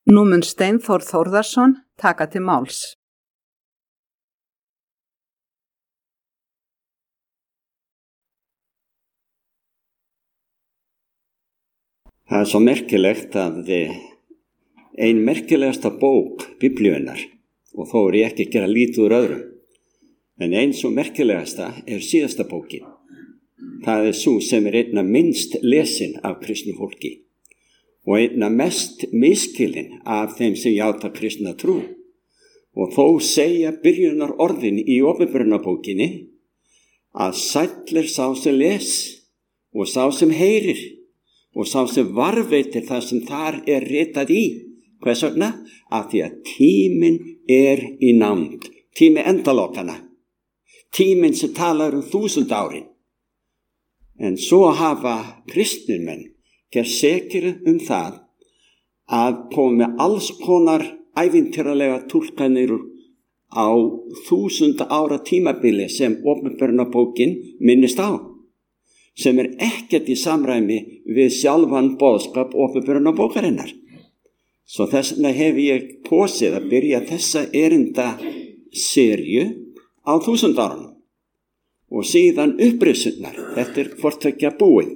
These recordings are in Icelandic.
Nú mun Steinþór Þórðarson taka til máls. Það svo merkilegt að ein merkilegasta bók Biblíunnar, og þó ég ekki að gera lítið úr öðrum, en ein svo merkilegasta síðasta bókin. Það sú sem einna minnst lesin af kristnu fólki og einna mest miskilin af þeim sem játa kristna trú. Og þó segja byrjunar orðin í Opinberunarbókinni að sæll sá sem les og sá sem heyrir og sá sem varveitir það sem þar ritað í. Hvers vegna? Af því að tíminn í nánd, tími endalokana, tíminn sem talar 1000 árin. En svo hafa kristnir menn gerð sekir það að koma með alls konar ævintýralega túlkanir á 1000 ára tímabili sem Opinberunarbókin minnist á, sem ekkert í samræmi við sjálfan boðskap Opinberunarbókarinnar. Svo þess vegna hef ég kosið að byrja þessa erindaserju á 1000 árunum og síðan upprisunnar. Þetta hvort tveggja búið.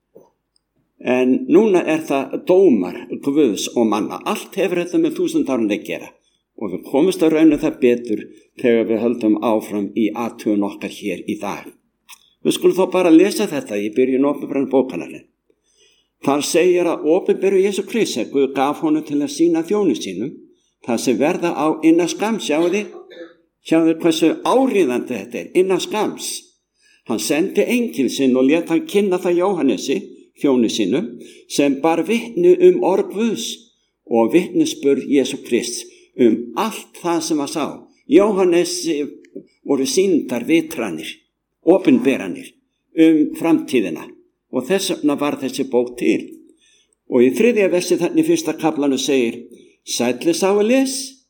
En núna það dómar Guðs og manna. Allt hefur þetta með 1000 árun að gera og við komumst að rauna það betur þegar við höldum áfram í athugun okkar hér í dag. Við skulum þó bara lesa þetta í byrjun Opinberunarbókarinnar. Þar segir að opinberu Jesú Kristi, Guð gaf honum til að sýna þjónu sínum, það sem verða á innan skams. Sjáðu hversu áríðandi þetta innan skams. Hann sendi engil sinn og lét hann kynna það Jóhannesi, þjónu sínum, sem bar vitni orð Guðs og vitnisburð Jesú Krists allt það sem hann sá. Jóhannesi voru sýndar vitranir, opinberanir framtíðina. Og þess vegna var þessi bók til. Og í 3. versi þannig í 1. kaflanum segir, sæll sá les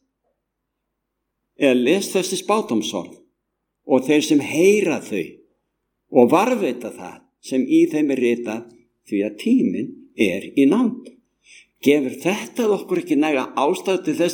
þessi spádómsorð og þeir sem heyra þau og varðveita það sem í þeim ritað, því að tíminn í nánd. Gefur þetta okkur ekki næga ástæðu til þess